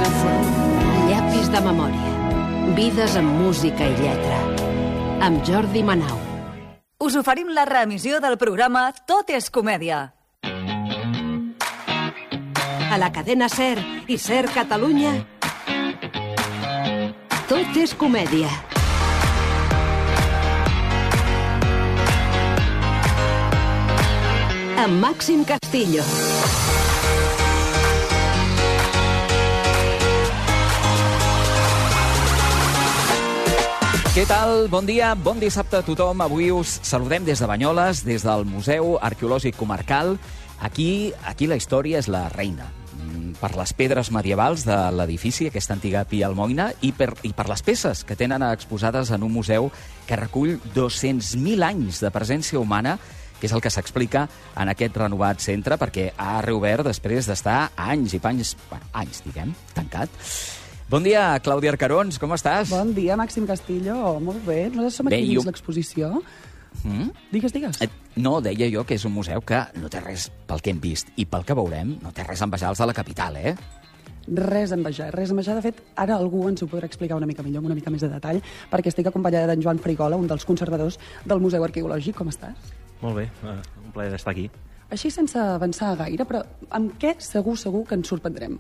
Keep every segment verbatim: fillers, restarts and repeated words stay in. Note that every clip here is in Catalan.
Llapis de memòria. Vides amb música i lletra. Amb Jordi Manau. Us oferim la reemissió del programa Tot és comèdia. A la cadena SER i SER Catalunya, Tot és comèdia. Amb Màxim Castillo. Què tal? Bon dia, bon dissabte a tothom. Avui us saludem des de Banyoles, des del Museu Arqueològic Comarcal. Aquí, aquí la història és la reina. Per les pedres medievals de l'edifici, aquesta antiga Pia Almoina, i per, i per les peces que tenen exposades en un museu que recull dos-cents mil anys de presència humana, que és el que s'explica en aquest renovat centre, perquè ha reobert després d'estar anys i panys, bueno, anys, diguem, tancat. Bon dia, Clàudia Arcarons, com estàs? Bon dia, Màxim Castillo. Molt bé. Nosaltres som aquí dins l'exposició. Mm? Digues, digues. Eh, no, deia jo que és un museu que no té res, pel que hem vist i pel que veurem, no té res a envejar els de la capital, eh? Res a envejar, res a envejar. De fet, ara algú ens ho podrà explicar una mica millor, amb una mica més de detall, perquè estic acompanyada d'en Joan Frigola, un dels conservadors del Museu Arqueològic. Com estàs? Molt bé, uh, un plaer d'estar aquí. Així, sense avançar gaire, però amb què segur, segur que ens sorprendrem?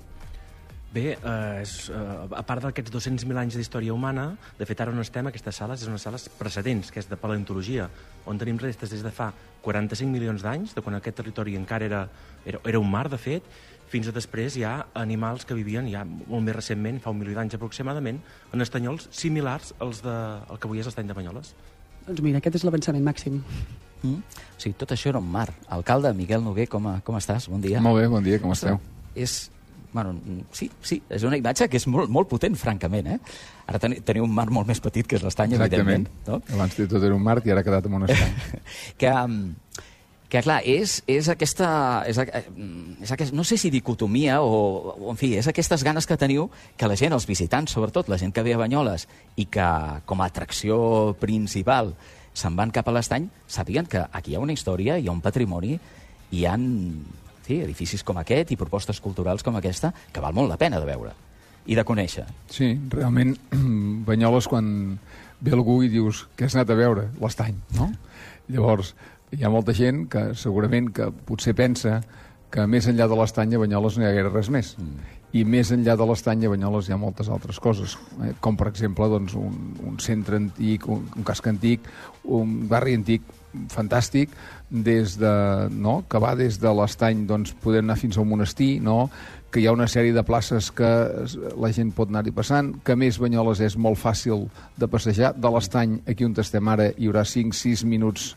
Bé, eh, és, eh, a part d'aquests dos-cents mil anys d'història humana, de fet, ara on estem, aquestes sales, és unes sales precedents, que és de paleontologia, on tenim restes des de fa quaranta-cinc milions d'anys, de quan aquest territori encara era, era, era un mar, de fet, fins a després hi ha animals que vivien ja molt més recentment, fa un milió d'anys aproximadament, en estanyols similars als de, al que avui és l'estany de Banyoles. Doncs mira, aquest és l'avançament màxim. Mm? O sigui, tot això era un mar. Alcalde Miguel Noguer, com, com estàs? Bon dia. Molt bé, bon dia, com esteu? És... Bueno, sí, sí, és una imatge que és molt, molt potent, francament, eh? Ara teni, teniu un mar molt més petit que és l'estany, evidentment. No? Abans de tot era un mar i ara ha quedat en un estany. que, que, clar, és, és aquesta... És, és aquest, no sé si dicotomia o, o, en fi, és aquestes ganes que teniu que la gent, els visitants, sobretot, la gent que ve a Banyoles i que, com a atracció principal, se'n van cap a l'estany, sabien que aquí hi ha una història, hi ha un patrimoni, hi ha... Sí, edificis com aquest i propostes culturals com aquesta que val molt la pena de veure i de conèixer. Sí, realment, Banyoles, quan ve algú i dius que has anat a veure l'estany, no? Llavors, hi ha molta gent que segurament que potser pensa que més enllà de l'estany a Banyoles no hi ha gaire res més. Mm. I més enllà de l'estany a Banyoles hi ha moltes altres coses, eh? Com per exemple doncs, un, un centre antic, un, un casc antic, un barri antic fantàstic, des de, no? Que va des de l'estany, doncs, podem anar fins al monestir, no? Que hi ha una sèrie de places que la gent pot anar-hi passant, que a més Banyoles és molt fàcil de passejar. De l'estany, aquí on estem ara, hi haurà cinc sis minuts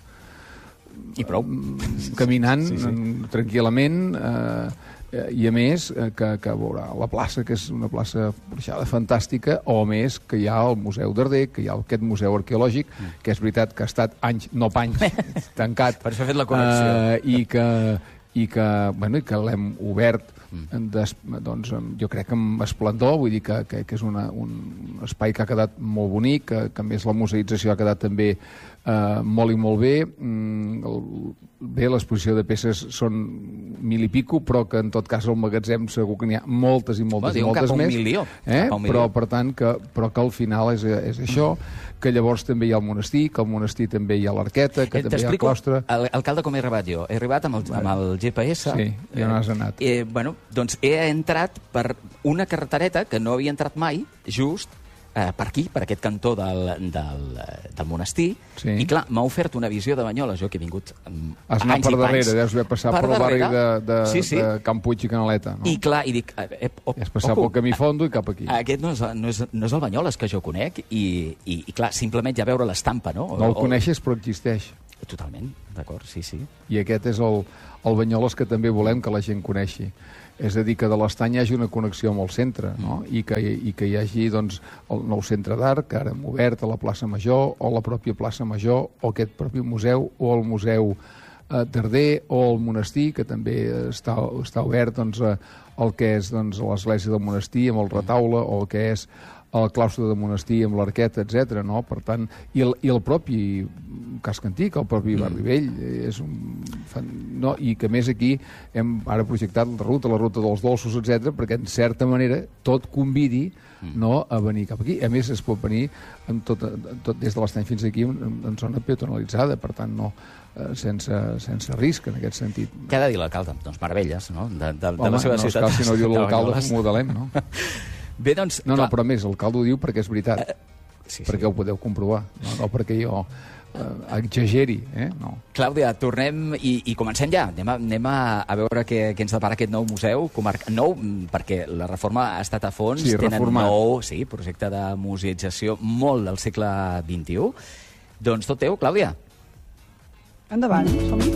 i prou caminant, sí, sí. Tranquil·lament, eh, i a més que, que veurà la plaça, que és una plaça porxada fantàstica, o a més que hi ha el Museu d'Arder, que hi ha aquest museu arqueològic, mm. que és veritat que ha estat anys, no panys, tancat, per això ha fet la connexió, eh, i que, i que, bueno, i que l'hem obert des, doncs, jo crec que amb esplendor, vull dir que, que, que és una, un espai que ha quedat molt bonic, que, que a més la museïtzació ha quedat també eh, molt i molt bé. Mm, el, bé, l'exposició de peces són mil i pico, però que en tot cas al magatzem segur que n'hi ha moltes i moltes i moltes més. Milió, eh? Però, per tant, que, però que al final és, és això, que llavors també hi ha el monestir, que al monestir també hi ha l'Arqueta, que també hi ha el claustre. Alcalde, com he arribat jo? He arribat amb el, amb el G P S. Sí, ja no has anat. Eh, bueno, doncs he entrat per una carretereta que no havia entrat mai, just eh, per aquí, per aquest cantó del, del, del monestir, sí. I clar, m'ha ofert una visió de Banyoles, jo que he vingut um, has anat per darrere, deus haver passat per, per el barri de, de, sí, sí. de Can Puig i Canaleta, no? I clar, i dic... Eh, op, has passat pel camí fondo i cap aquí. Aquest no és, no, és, no és el Banyoles que jo conec, i, i, i clar, simplement ja veure l'estampa, no? No el o, coneixes, però existeix. Totalment, d'acord, sí, sí. I aquest és el, el Banyoles que també volem que la gent coneixi. És a dir, que de l'estany hi hagi una connexió amb el centre, no? I, que, i que hi hagi doncs, el nou centre d'art, que ara hem obert a la plaça Major, o la pròpia plaça Major, o aquest propi museu, o el museu a Tarder, o el monestir, que també està, està obert, doncs, a, el que és, doncs, l'església del monestir amb el retaule, o el que és el claustre del monestir amb l'arqueta, etcètera. No? Per tant, i el, i el propi casc antic, el propi barri vell, és un, fan, no? I que més aquí hem ara projectat la ruta, la ruta dels dolços, etcètera, perquè en certa manera tot convidi, no, a venir cap aquí. A més, es pot venir amb tot, tot des de l'Estany fins aquí en, en zona peatonalitzada, per tant, no, sense, sense risc en aquest sentit. Què ha de dir l'alcalde? Doncs meravelles, no?, de, de, Home, de la seva no, ciutat. Home, si no diu l'alcalde, modelem, no? Bé, doncs... No, no, clar. però més, l'alcalde ho diu perquè és veritat. Uh, sí, sí. Perquè ho podeu comprovar. No, no perquè jo uh, exageri, eh? No. Clàudia, tornem i, i comencem ja. Anem a, anem a, a veure què, què ens depara aquest nou museu. Comarca... Nou, perquè la reforma ha estat a fons. Sí, tenen reformat. nou sí, projecte de museïtzació molt del segle vint-i-u. Doncs tot teu, Clàudia. Endavant, som-hi.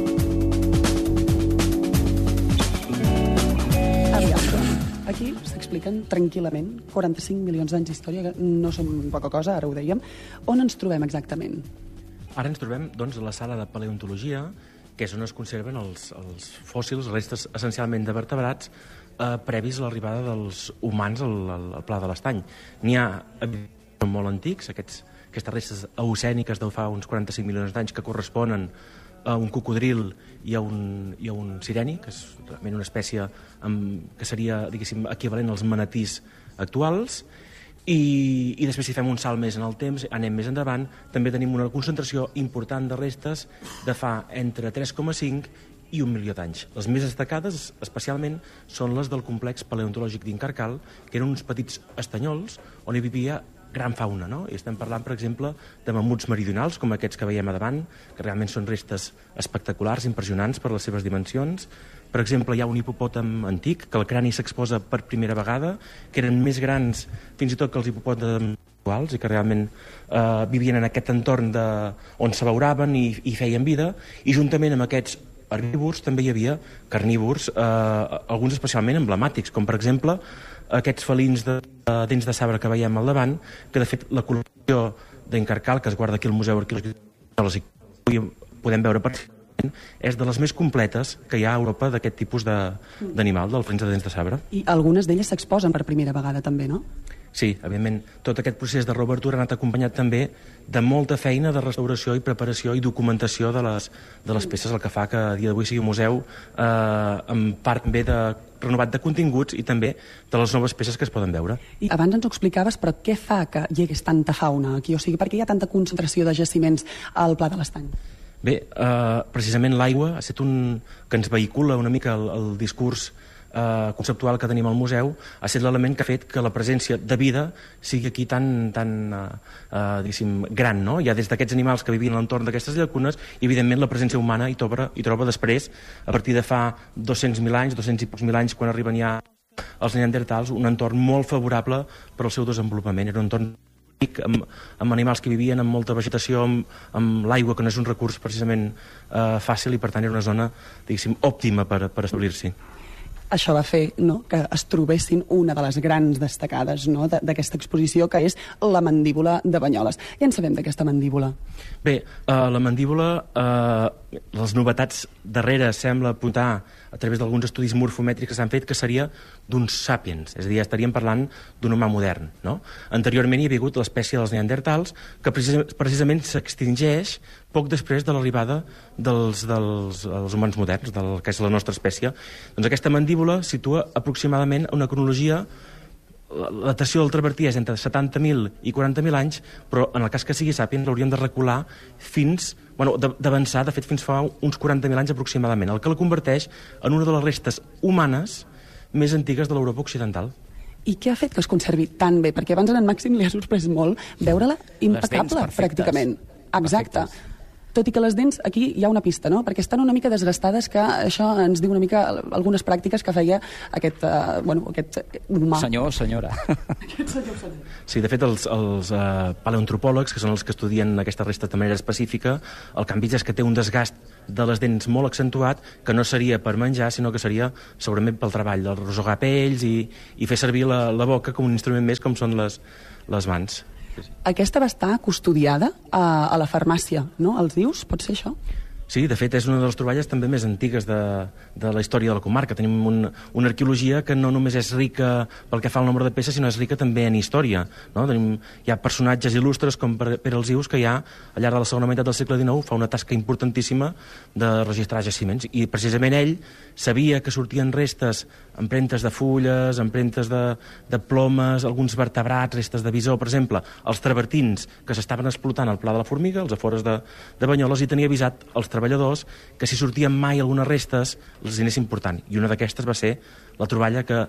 Aviam, aquí s'expliquen tranquil·lament quaranta-cinc milions d'anys d'història, que no són poca cosa, ara ho dèiem. On ens trobem exactament? Ara ens trobem, doncs, a la sala de paleontologia, que és on es conserven els, els fòssils, restes essencialment de vertebrats, eh, previs a l'arribada dels humans al, al, al Pla de l'Estany. N'hi ha molt antics, aquests, aquestes restes eocèniques de fa uns quaranta-cinc milions d'anys, que corresponen a un cocodril i a un, i a un sireni, que és realment una espècie amb, que seria, diguéssim, equivalent als manatís actuals. I, i després, si fem un salt més en el temps, anem més endavant, també tenim una concentració important de restes de fa entre tres coma cinc i un milió d'anys. Les més destacades, especialment, són les del complex paleontològic d'Incarcal, que eren uns petits estanyols on hi vivia gran fauna, no? I estem parlant, per exemple, de mamuts meridionals, com aquests que veiem a davant, que realment són restes espectaculars, impressionants per les seves dimensions. Per exemple, hi ha un hipopòtam antic, que el crani s'exposa per primera vegada, que eren més grans fins i tot que els hipopòtams actuals i que realment eh, vivien en aquest entorn de, on s'abeuraven i, i feien vida, i juntament amb aquests herbívors també hi havia carnívors, eh, alguns especialment emblemàtics, com per exemple aquests felins de, de dents de sabre que veiem al davant, que de fet la col·lecció d'Incarcal, que es guarda aquí al Museu Arqueològic, podem veure perfectament, és de les més completes que hi ha a Europa d'aquest tipus d'animal, del felins de dents de sabre. I algunes d'elles s'exposen per primera vegada també, no? Sí, evidentment, tot aquest procés de reobertura ha anat acompanyat també de molta feina de restauració i preparació i documentació de les, de les peces, el que fa que a dia d'avui sigui un museu eh, amb part també de renovat de continguts i també de les noves peces que es poden veure. I abans ens ho explicaves, però què fa que hi hagués tanta fauna aquí? O sigui, per què hi ha tanta concentració de jaciments al Pla de l'Estany? Bé, eh, precisament l'aigua ha estat un que ens vehicula una mica el, el discurs eh, conceptual que tenim al museu, ha estat l'element que ha fet que la presència de vida sigui aquí tan, tan eh, eh, diguéssim, gran, no? Hi ha des d'aquests animals que vivien a l'entorn d'aquestes llacunes i, evidentment, la presència humana hi troba, hi troba després, a partir de fa dos-cents mil anys, dos-cents i pocs mil anys, quan arriben ja els neandertals, un entorn molt favorable per al seu desenvolupament. Era un entorn amb, amb animals que vivien amb molta vegetació, amb, amb l'aigua, que no és un recurs precisament eh, fàcil, i per tant era una zona, diguéssim, òptima per, per establir-s'hi. Això va fer, no?, que es trobessin una de les grans destacades, no?, d'aquesta exposició, que és la mandíbula de Banyoles. Ja en sabem d'aquesta mandíbula. Bé, eh, la mandíbula, eh, les novetats darreres sembla apuntar a través d'alguns estudis morfomètrics que s'han fet que seria d'uns sàpiens, és a dir, ja estaríem parlant d'un humà modern, no? Anteriorment hi havia hagut l'espècie dels neandertals, que precisament s'extingeix poc després de l'arribada dels, dels, dels humans moderns, del que és la nostra espècie. Doncs aquesta mandíbula situa aproximadament una cronologia. La datació del travertí és entre setanta mil i quaranta mil anys, però en el cas que sigui sàpiens l'hauríem de recular fins, bueno, d'avançar, de fet, fins fa uns quaranta mil anys aproximadament, el que la converteix en una de les restes humanes més antigues de l'Europa occidental. I què ha fet que es conservi tan bé? Perquè abans en en Màxim li ha sorprès molt veure-la impecable, pràcticament. Exacte. Perfectes. Tot i que les dents, aquí hi ha una pista, no? Perquè estan una mica desgastades, que això ens diu una mica algunes pràctiques que feia aquest, uh, bueno, aquest humà. Senyor o senyora. Aquest senyor, senyor. Sí, de fet, els, els uh, paleoantropòlegs, que són els que estudien aquesta resta de manera específica, el que han vist és que té un desgast de les dents molt accentuat, que no seria per menjar, sinó que seria segurament pel treball, el rosegar pells i, i fer servir la, la boca com un instrument més, com són les, les mans. Aquesta va estar custodiada a, a la farmàcia, no? Els dius? Pot ser això? Sí, de fet, és una de les troballes també més antigues de, de la història de la comarca. Tenim un, una arqueologia que no només és rica pel que fa al nombre de peces, sinó és rica també en història. No? Tenim, hi ha personatges il·lustres com Pere Alsius que ja, al llarg de la segona meitat del segle dinou, fa una tasca importantíssima de registrar jaciments. I precisament ell sabia que sortien restes, empremtes de fulles, empremtes de, de plomes, alguns vertebrats, restes de bisó, per exemple, els travertins que s'estaven explotant al Pla de la Formiga, als afores de, de Banyoles, i tenia avisat els treballadors que si sortien mai algunes restes els anessin portant. I una d'aquestes va ser la troballa que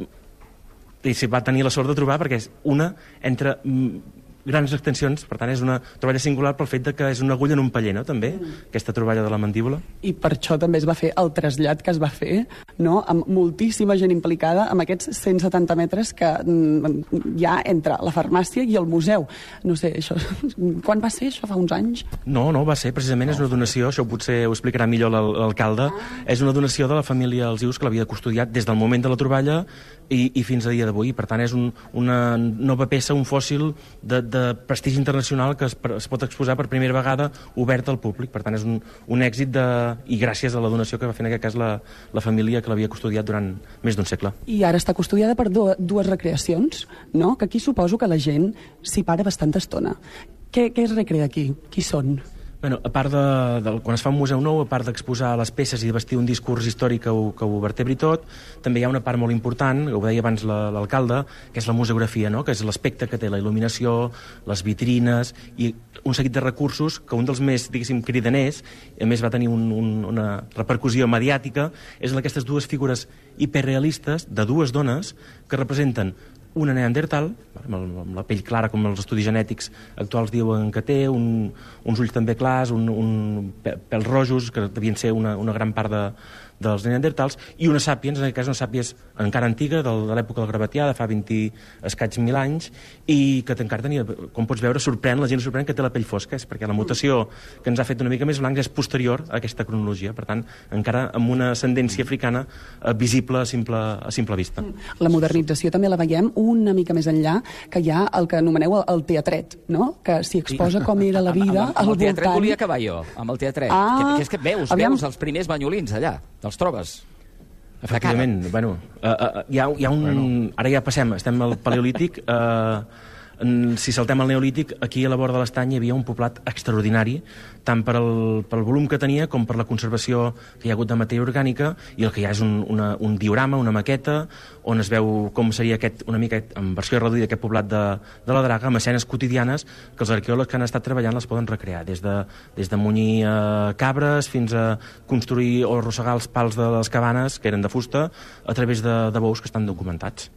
i va tenir la sort de trobar, perquè és una entre grans extensions, per tant és una troballa singular pel fet de que és una agulla en un paller, no?, també, mm. aquesta troballa de la mandíbula. I per això també es va fer el trasllat que es va fer, no?, amb moltíssima gent implicada, amb aquests cent setanta metres que mm, hi ha entre la farmàcia i el museu. No sé, això... Quan va ser això? Fa uns anys? No, no, va ser, precisament, és una donació, això potser ho explicarà millor l'alcalde, ah. és una donació de la família Alsius que l'havia custodiat des del moment de la troballa i, i fins a dia d'avui. Per tant, és un, una nova peça, un fòssil de, de prestigi internacional que es, es pot exposar per primera vegada obert al públic. Per tant, és un, un èxit de, i gràcies a la donació que va fer en aquest cas la, la família que l'havia custodiat durant més d'un segle. I ara està custodiada per do, dues recreacions, no?, que aquí suposo que la gent s'hi para bastanta estona. Què, què es recrea aquí? Qui són? Bueno, a part de, de, quan es fa un museu nou, a part d'exposar les peces i de vestir un discurs històric que ho, que ho vertebri tot, també hi ha una part molt important, ho deia abans l'alcalde, que és la museografia, no?, que és l'aspecte que té la il·luminació, les vitrines i un seguit de recursos que un dels més, diguéssim, cridaners, a més va tenir un, un, una repercussió mediàtica, és aquestes dues figures hiperrealistes de dues dones que representen una neandertal, amb la pell clara com els estudis genètics actuals diuen que té, un, uns ulls també clars, un, un pèls rojos, que devien ser una, una gran part de, dels neandertals, i una sàpiens, en aquest cas una sàpiens encara antiga, de, de l'època del Gravatià, de fa vint escaig mil anys, i que encara tenia, com pots veure, sorprèn, la gent sorprèn que té la pell fosca, és perquè la mutació que ens ha fet una mica més blancs és posterior a aquesta cronologia, per tant, encara amb una ascendència africana eh, visible a simple, a simple vista. La modernització també la veiem una mica més enllà, que hi ha el que anomeneu el teatret, no?, que s'hi exposa com era la vida amb, amb, amb el teatret voltant... volia acabar jo, amb el teatret. Ah, que, que és que veus, aviam... veus els primers banyolins allà, te'ls trobes. Efectivament, bueno, uh, uh, hi, ha, hi ha un... Bueno. Ara ja passem, estem al Paleolític, uh, si saltem al Neolític, aquí a la vora de l'estany hi havia un poblat extraordinari, tant per el, pel volum que tenia com per la conservació que hi ha hagut de matèria orgànica, i el que hi ha és un, una, un diorama, una maqueta, on es veu com seria aquest, una mica en versió reduïda aquest poblat de, de la Draga, amb escenes quotidianes que els arqueòlegs que han estat treballant les poden recrear, des de, des de munyir eh, cabres fins a construir o arrossegar els pals de les cabanes, que eren de fusta, a través de, de bous que estan documentats.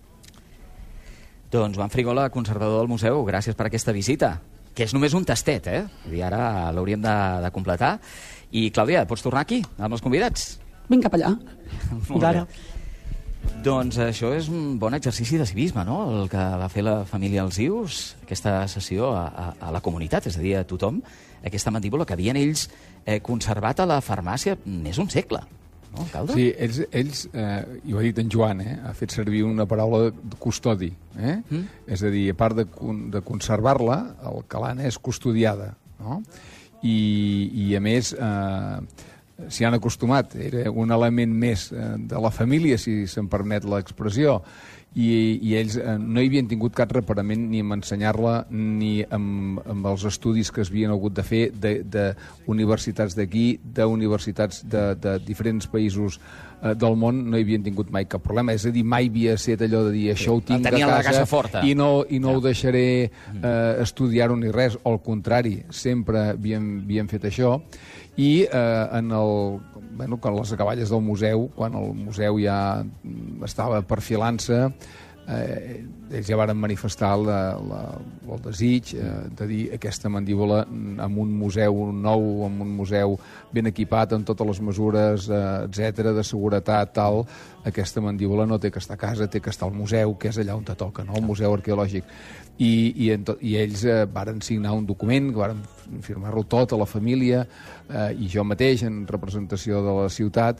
Doncs Joan Frigola, conservador del museu, gràcies per aquesta visita, que és només un tastet, eh? I ara l'hauríem de, de completar. I, Clàudia, pots tornar aquí, amb els convidats? Vinc cap allà. Molt bé. Doncs això és un bon exercici de civisme, no?, el que va fer la família Alsius, aquesta sessió a, a, a la comunitat, és a dir, a tothom, aquesta mandíbula que havien ells eh, conservat a la farmàcia més d'un segle. No, alcalde? Sí, ells, ells eh, i ho ha dit en Joan, eh, ha fet servir una paraula de custodi. Eh? Mm. És a dir, a part de, de conservar-la, el que l'han és custodiada. No? I, I, a més, eh, s'hi han acostumat. Era un element més eh, de la família, si se'n permet l'expressió. I, i ells eh, no hi havien tingut cap reparament ni amb ensenyar-la ni amb, amb els estudis que es havien hagut de fer d'universitats d'aquí, d'universitats de, de diferents països eh, del món, no hi havien tingut mai cap problema. És a dir, mai havia estat allò de dir això ho tinc a casa, casa forta. i no, i no ja. ho deixaré eh, estudiar-ho ni res. Al contrari, sempre havíem, havíem fet això. I eh, en el, bueno, quan les acaballes del museu, quan el museu ja estava perfilant-se, eh, ells ja varen manifestar la, la, el desig eh, de dir aquesta mandíbula en un museu nou, en un museu ben equipat, amb totes les mesures, eh, etcètera, de seguretat, tal, aquesta mandíbula no té que estar a casa, té que estar al museu, que és allà on te toca, no? El museu arqueològic. I, i, en to, i ells eh, varen signar un document, que varen firmar-lo tot a la família, eh, i jo mateix, en representació de la ciutat,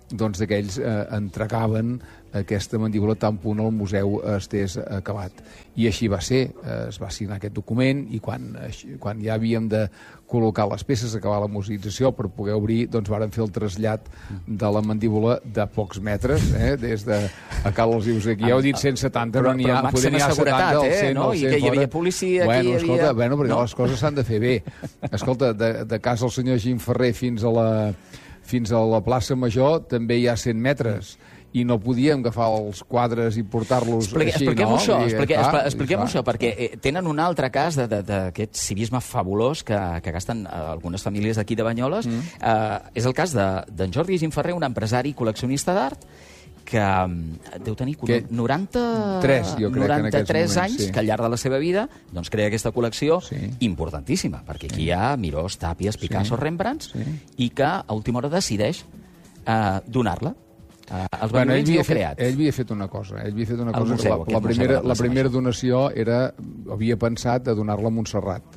doncs d'aquells eh, entregaven aquesta mandíbula tan punt el museu estés acabat. I així va ser, es va signar aquest document i quan, quan ja havíem de col·locar les peces, acabar la museïtzació per poder obrir, doncs varen fer el trasllat de la mandíbula de pocs metres, eh, des de a Cal els Ius aquí. Ja heu dit cent setanta, però n'hi ha, poder n'hi ha setanta, el cent, no? el I cent que hi havia fora. policia, aquí bueno, hi havia... Escolta, bueno, perquè no? les coses s'han de fer bé. Escolta, de, de casa del senyor Gim Ferrer fins a la, fins a la plaça Major també hi ha cent metres. I no podíem agafar els quadres i portar-los Explique, així, expliquem no? Això, I, explique, clar, expliquem clar. això, perquè eh, tenen un altre cas d'aquest civisme fabulós que, que gasten eh, algunes famílies d'aquí de Banyoles. Mm. Eh, és el cas d'en de, Jordi Gimferrer, un empresari col·leccionista d'art, que deu tenir que noranta-tres, jo crec, noranta-tres moments, anys, sí. que al llarg de la seva vida doncs, crea aquesta col·lecció sí. importantíssima, perquè aquí hi ha Mirós, Tàpies, Picasso, sí. Rembrandts, sí. i que a última hora decideix eh, donar-la. Uh, els bueno, ell, havia fet, ell havia fet una cosa. Ell havia fet una cosa museu, que la, la, primera, la primera donació era, havia pensat de donar-la a Montserrat.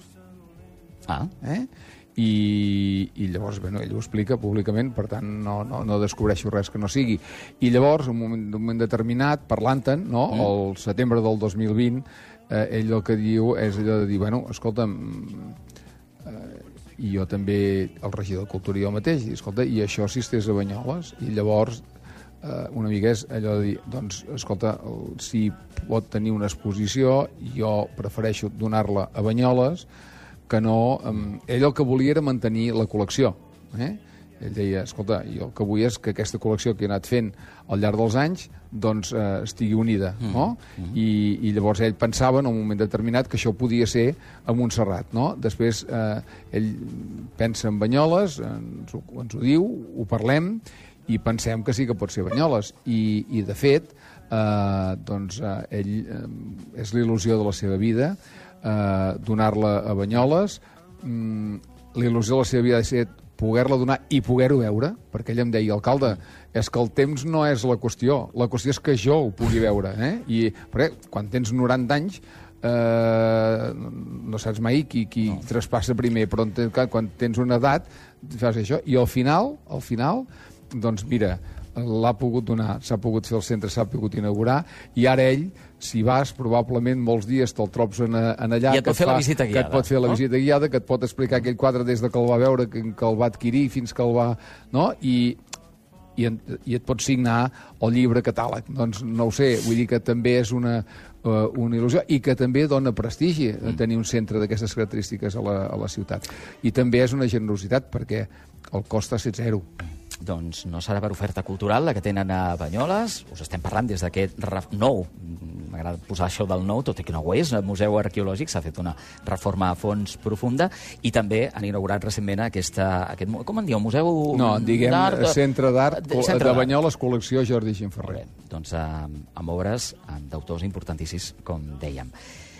Ah. Eh? I, i llavors, bueno, ell ho explica públicament, per tant no, no, no descobreixo res que no sigui. I llavors, en un moment, un moment determinat, parlant-te'n, no? Mm. el setembre del dos mil vint, eh, ell el que diu és allò de dir, bueno, escolta'm, eh, i jo també, el regidor de Cultura i jo mateix, i, escolta, i això si estés a Banyoles, i llavors Uh, una mica és allò de dir, doncs, escolta, el, si pot tenir una exposició, jo prefereixo donar-la a Banyoles que no... Um, ell el que volia era mantenir la col·lecció. Eh? Ell deia, escolta, jo el que vull és que aquesta col·lecció que he anat fent al llarg dels anys doncs eh, estigui unida, mm. no? Mm. I, I llavors ell pensava en un moment determinat que això podia ser a Montserrat, no? Després eh, ell pensa en Banyoles, ens ho, ens ho diu, ho parlem, i pensem que sí que pot ser Banyoles. I, i de fet, eh, doncs, eh, ell eh, és l'il·lusió de la seva vida, eh, donar-la a Banyoles. Mm, l'il·lusió de la seva vida ha de ser poder-la donar i poder-ho veure, perquè ell em deia, alcalde, és que el temps no és la qüestió, la qüestió és que jo ho pugui veure. Eh? I, perquè quan tens noranta anys, Uh, no saps mai qui, qui no. traspassa primer, però quan tens una edat fas això, i al final al final, doncs mira, l'ha pogut donar, s'ha pogut fer el centre, s'ha pogut inaugurar, i ara ell, si vas, probablement molts dies te'l trobes en, en allà, i et pot fer fa, la visita guiada, que et pot fer la no? visita guiada, que et pot explicar aquell quadre des de que el va veure, que, que el va adquirir fins que el va... No? I, i, i et pot signar el llibre catàleg. Doncs no ho sé, vull dir que també és una, uh, una il·lusió i que també dona prestigi mm. tenir un centre d'aquestes característiques a la, a la ciutat. I també és una generositat perquè el cost ha estat zero. Doncs no serà per oferta cultural la que tenen a Banyoles. Us estem parlant des d'aquest nou, m'agrada posar això del nou, tot i que no ho és, el Museu Arqueològic s'ha fet una reforma a fons profunda i també han inaugurat recentment aquesta, aquest, com en diu, Museu No, diguem d'Art, Centre d'Art de, de Banyoles, col·lecció Jordi Gimferrer. Doncs amb, amb obres d'autors importantíssims, com dèiem.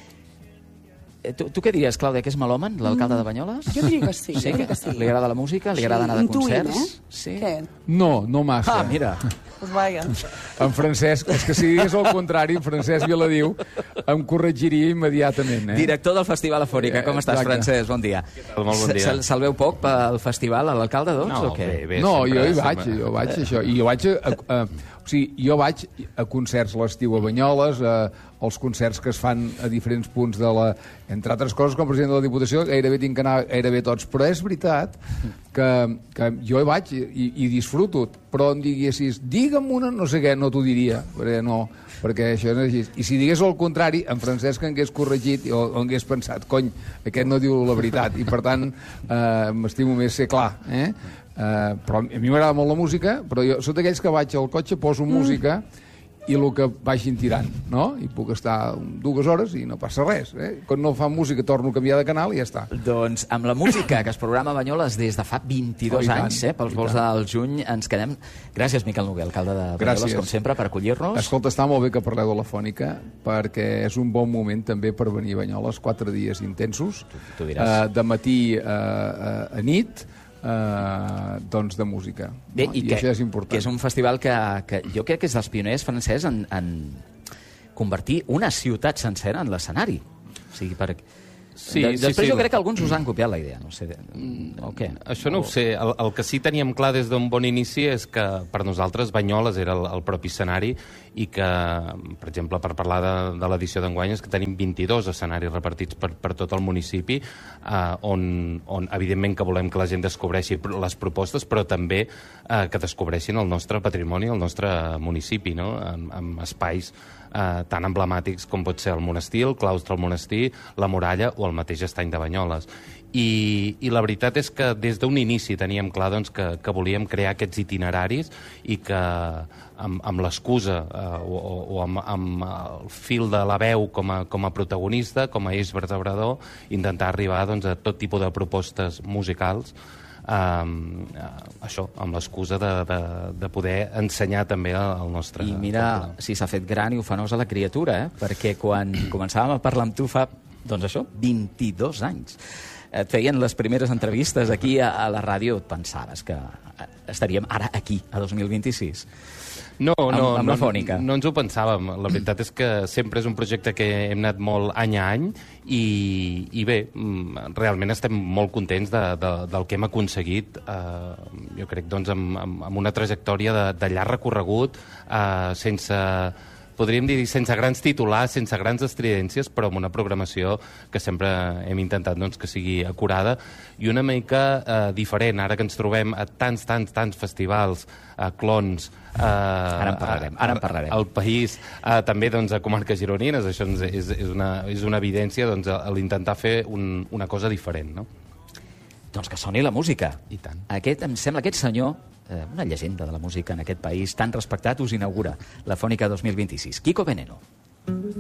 Tu, tu què diries, Clàudia, que és melòman, l'alcalde de Banyoles? Jo diria que sí. Sí? Jo diria que sí. Li agrada la música? Li agrada anar de Intuïm, concerts? Eh? Sí? Què? No, no massa. Ah, mira. Pues vaja. En Francesc, és que si digués el contrari, en Francesc Viladiu em corregiria immediatament. Eh? Director del Festival Afòrica. Com estàs, Exacte. Francesc? Bon dia. Molt bon dia. Se'l se'l veu poc pel festival, a l'alcalde, doncs, No, o què? bé, bé. No, sempre, jo hi vaig, sempre. jo vaig, això. I jo vaig a, a, a, o sigui, jo vaig a concerts a l'estiu a Banyoles, a, els concerts que es fan a diferents punts de la... Entre altres coses, com a president de la Diputació, gairebé tinc que anar gairebé tots. Però és veritat que, que jo hi vaig i, i disfruto, però em diguessis, digue'm una, no sé què, no t'ho diria, perquè no, perquè això no és així. I si digués el contrari, en Francesc hagués corregit o, o hagués pensat, cony, aquest no diu la veritat, i per tant eh, m'estimo més ser clar, eh? Uh, però a mi m'agrada molt la música, però jo sóc d'aquells que vaig al cotxe, poso mm. música i el que vagin tirant, no? I puc estar dues hores i no passa res, eh? Quan no fa música torno a canviar de canal i ja està. Doncs amb la música que es programa a Banyoles des de fa vint-i-dos oh, anys, eh? Pels vols del juny, ens quedem... Gràcies, Miquel Noguer, alcalde de Banyoles, Gràcies. com sempre, per acollir-nos. Escolta, està molt bé que parleu de la fònica, perquè és un bon moment també per venir a Banyoles, quatre dies intensos, Tu, tu diràs. uh, de matí a, a, a nit, Uh, doncs de música. Bé, no? i, I que, això és important. que és un festival que, que jo crec que és dels pioners francès en, en convertir una ciutat sencera en l'escenari. O sigui, per, Sí, de, sí, després sí. jo crec que alguns us han copiat la idea, no sé. O què? Això no ho sé. El, el que sí teníem clar des d'un bon inici és que per nosaltres Banyoles era el, el propi escenari i que, per exemple, per parlar de, de l'edició d'enguany, és que tenim vint-i-dos escenaris repartits per, per tot el municipi eh, on, on, evidentment, que volem que la gent descobreixi les propostes, però també eh, que descobreixin el nostre patrimoni, el nostre municipi, no? amb, amb espais eh, tan emblemàtics com pot ser el monestir, el claustre del monestir, la muralla o el mateix estany de Banyoles. I, i la veritat és que des d'un inici teníem clar doncs, que, que volíem crear aquests itineraris i que amb, amb l'excusa eh, o, o amb, amb el fil de la veu com a, com a protagonista, com a eix vertebrador, intentar arribar doncs, a tot tipus de propostes musicals, Um, uh, això, amb l'excusa de, de, de poder ensenyar també el nostre... I mira si s'ha fet gran i ofenosa la criatura, eh? Perquè quan començàvem a parlar amb tu fa, doncs això, vint-i-dos anys, et feien les primeres entrevistes aquí a, a la ràdio, et pensaves que estaríem ara aquí, a dos mil vint-i-sis. No, no, amb, amb no, la fònica. No, no ens ho pensàvem. La veritat és que sempre és un projecte que hem anat molt any a any i, i bé, realment estem molt contents de, de, del que hem aconseguit. Eh, jo crec doncs, amb, amb, amb una trajectòria de, de llarg recorregut, eh, sense... podríem dir sense grans titulars, sense grans estridències, però amb una programació que sempre hem intentat doncs, que sigui acurada i una mica eh, diferent. Ara que ens trobem a tants, tants, tants festivals, a clons... Eh, ara en parlarem, ara en parlarem. Al país, eh, també doncs, a comarques gironines, això és, és, una, és una evidència doncs, a l'intentar fer un, una cosa diferent, no? Doncs que soni la música. I tant. Aquest, em sembla, aquest senyor, eh, una llegenda de la música en aquest país, tan respectat, us inaugura la Fònica dos mil vint-i-sis. Kiko Veneno.